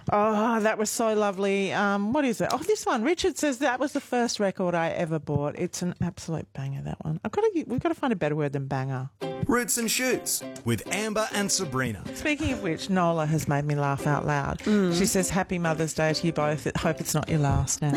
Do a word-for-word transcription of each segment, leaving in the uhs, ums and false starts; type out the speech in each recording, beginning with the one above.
Oh, that was so lovely. Um, what is it? Oh, this one. Richard says that was the first record I ever bought. It's an absolute banger, that one. I've got to, we've got to find a better word than banger. Roots and Shoots with Amber and Sabrina. Speaking of which, Nola has made me laugh out loud. Mm. She says, Happy Mother's Day to you both. Hope it's not your last now.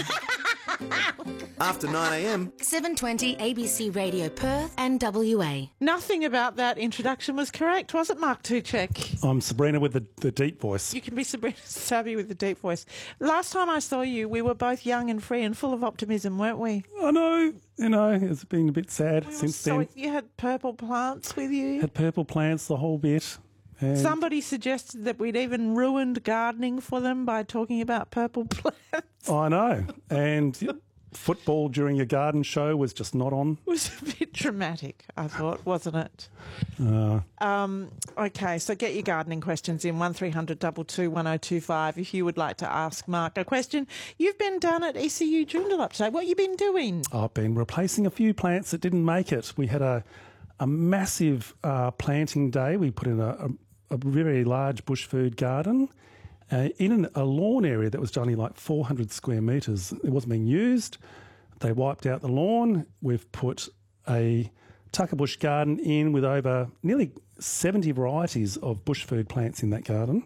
After nine a m, seven twenty A B C Radio Perth and W A. Nothing about that introduction was correct, was it, Mark Tuchek? I'm Sabrina with the, the deep voice. You can be Sabrina Sabby with the deep voice. Last time I saw you, we were both young and free and full of optimism, weren't we? I know, you know, it's been a bit sad We were since so, then. You had purple plants with you. Had purple plants the whole bit. And Somebody suggested that we'd even ruined gardening for them by talking about purple plants. I know. And football during a garden show was just not on. It was a bit dramatic, I thought, wasn't it? Uh, Um, okay, so get your gardening questions in one three hundred two two one oh two five if you would like to ask Mark a question. You've been down at E C U Joondalup today. What have you been doing? I've been replacing a few plants that didn't make it. We had a, a massive uh, planting day. We put in a, a, a very large bush food garden uh, in an, a lawn area that was only like four hundred square metres. It wasn't being used. They wiped out the lawn. We've put a tucker bush garden in with over nearly seventy varieties of bush food plants in that garden.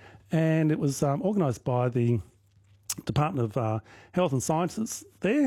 And it was um, organised by the Department of uh, Health and Sciences there.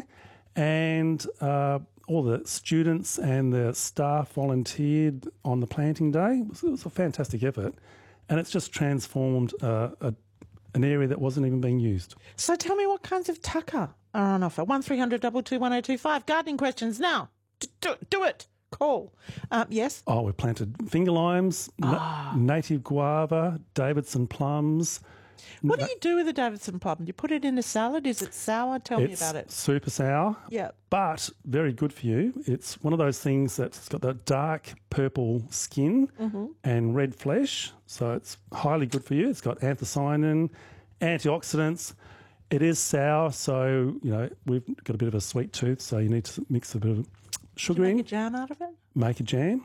And uh, all the students and the staff volunteered on the planting day. It was, it was a fantastic effort. And it's just transformed uh, a, an area that wasn't even being used. So tell me what kinds of tucker are on offer. one three hundred two two one oh two five. Gardening questions now. D- do, do it. Call. Um, yes? Oh, we've planted finger limes, na- native guava, Davidson plums. What do you do with a Davidson plum? Do you put it in a salad? Is it sour? Tell me It's about it. super sour, Yeah. but very good for you. It's one of those things that's got that dark purple skin Mm-hmm. and red flesh, so it's highly good for you. It's got anthocyanin, antioxidants. It is sour, so, you know, we've got a bit of a sweet tooth, so you need to mix a bit of sugar Make in, a jam out of it? make a jam,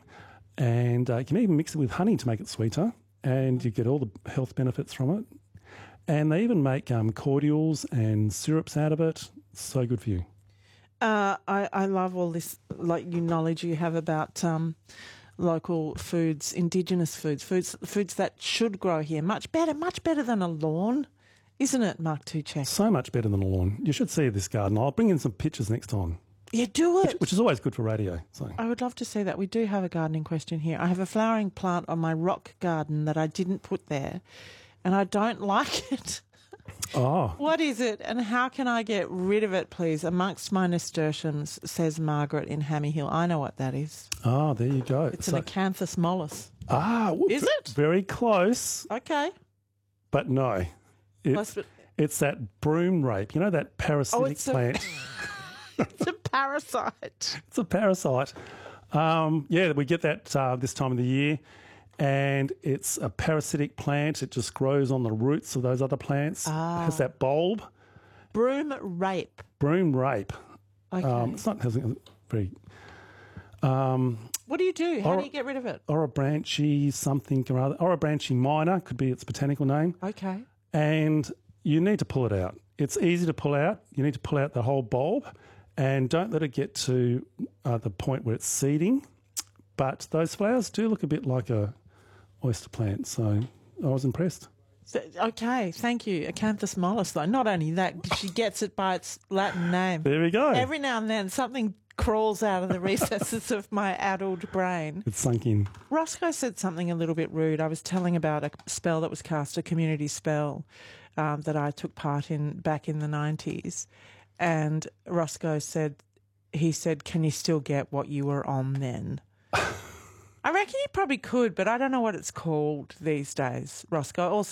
and uh, you can even mix it with honey to make it sweeter, and you get all the health benefits from it. And they even make um, cordials and syrups out of it. So good for you. Uh, I, I love all this, like, you knowledge you have about um, local foods, indigenous foods, foods foods that should grow here. Much better, much better than a lawn, isn't it, Mark Tuchek? So much better than a lawn. You should see this garden. I'll bring in some pictures next time, Yeah, do it. which, which is always good for radio. So I would love to see that. We do have a gardening question here. I have a flowering plant on my rock garden that I didn't put there, and I don't like it. Oh, What is it, and how can I get rid of it, please, amongst my nasturtiums, says Margaret in Hammy Hill. I know what that is. oh, there you go. It's So- an acanthus mollis. ah, whoop, Is it? Very close, Okay. but no. It, Close, but- it's that broom rape. You know that parasitic Oh, it's a- plant? It's a parasite. It's a parasite. Um, yeah, we get that uh, this time of the year, and it's a parasitic plant. It just grows on the roots of those other plants. Ah. It has that bulb. Broom rape. Broom rape. Okay. Um, it's not hasn't very um, what do you do? How or- do you get rid of it? Orobranchi something or other. Orobranchi minor could be its botanical name, Okay. and you need to pull it out. It's easy to pull out. You need to pull out the whole bulb, and don't let it get to uh, the point where it's seeding. But those flowers do look a bit like a oyster plant, so I was impressed. So, okay, thank you. Acanthus mollis, though. Not only that, she gets it by its Latin name. There we go. Every now and then, something crawls out of the recesses of my addled brain. It's sunk in. Roscoe said something a little bit rude. I was telling about a spell that was cast, a community spell um, that I took part in back in the nineties. And Roscoe said, he said, can you still get what you were on then? I reckon you probably could, but I don't know what it's called these days, Roscoe. Also,